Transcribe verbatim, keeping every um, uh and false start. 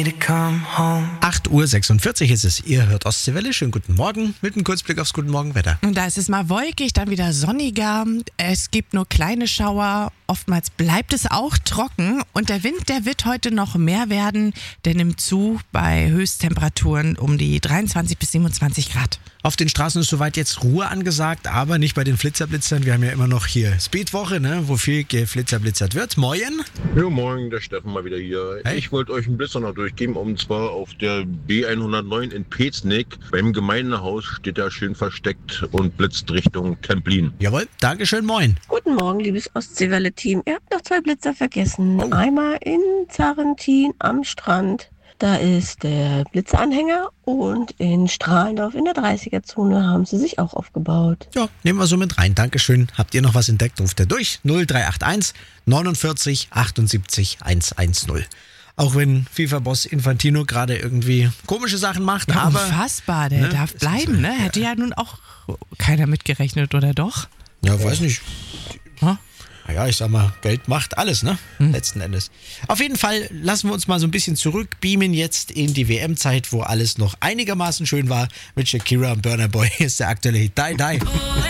acht Uhr sechsundvierzig ist es. Ihr hört Ostseewelle. Schönen guten Morgen mit einem Kurzblick aufs Guten Morgen Wetter. Und da ist es mal wolkig, dann wieder sonniger. Es gibt nur kleine Schauer. Oftmals bleibt es auch trocken. Und der Wind, der wird heute noch mehr werden. Der nimmt zu bei Höchsttemperaturen um die dreiundzwanzig bis siebenundzwanzig Grad. Auf den Straßen ist soweit jetzt Ruhe angesagt, aber nicht bei den Flitzerblitzern. Wir haben ja immer noch hier Speedwoche, ne, wo viel geflitzerblitzert wird. Moin. Ja, moin, der Steffen mal wieder hier. Hey. Ich wollte euch einen Blitzer noch durchgeben, und zwar auf der B hundertneun in Peznick. Beim Gemeindehaus steht er schön versteckt und blitzt Richtung Templin. Jawohl, Dankeschön, moin. Guten Morgen, liebes Ostseewelle-Team. Ihr habt noch zwei Blitzer vergessen. Oh. Einmal in Zarrentin am Strand. Da ist der Blitzeranhänger, und in Strahlendorf in der dreißiger-Zone haben sie sich auch aufgebaut. Ja, nehmen wir so mit rein. Dankeschön. Habt ihr noch was entdeckt? Ruft ihr durch. null drei acht eins neunundvierzig achtundsiebzig hundertzehn. Auch wenn FIFA-Boss Infantino gerade irgendwie komische Sachen macht, Ja, aber... unfassbar, der ne, darf es bleiben, ist- ne? Hätte ja nun auch keiner mitgerechnet, oder doch? Ja, weiß nicht. Hm? Naja, ich sag mal, Geld macht alles, ne? Hm. Letzten Endes. Auf jeden Fall lassen wir uns mal so ein bisschen zurückbeamen jetzt in die W M-Zeit, wo alles noch einigermaßen schön war. Mit Shakira und Burna Boy ist der aktuelle Hit Die Die.